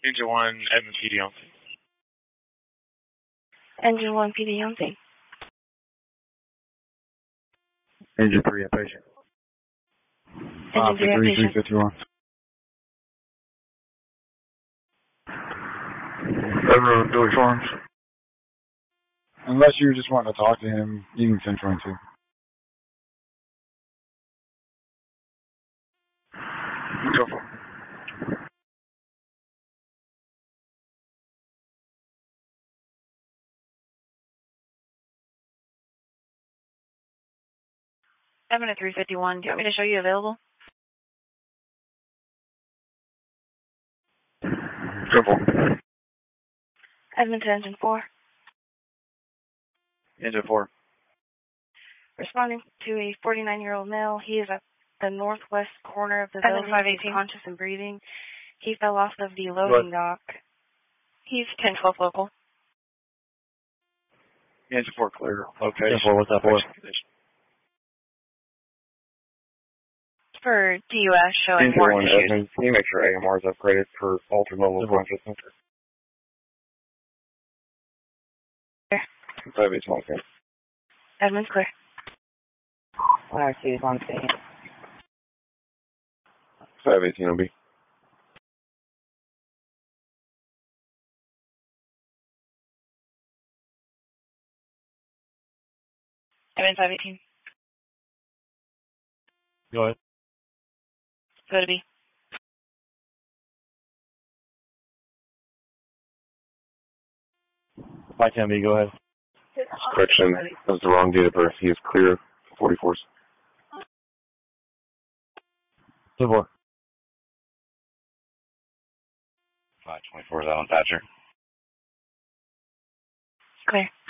Engine 1, Edmund PD on scene. Engine 1, PD on scene. Engine 3 at patient. Engine 3 at patient. 351. Federal Billy Farms. Unless you just want to talk to him, you can send 22. Go for it. Edmund at 351. Do you want me to show you available? Go for it. Edmund to Engine 4. Engine 4. Responding to a 49-year-old male. He is at the northwest corner of the building. 518. Conscious and breathing. He fell off of the loading dock. He's 1012 local. Engine 4 clear. Okay. Engine 4, what's that for? For DUS showing Engine warrant 1, issues. Edmund, can you make sure AMR is upgraded for altered level of consciousness? 518 on scene. Edmund's clear. RC is on scene. 518 OB. Edmund 518. Go ahead. Go to B. By 10B, go ahead. Correction, that was the wrong date of birth. He is clear for 44s. 2-4. 524 is out on Thatcher. Clear.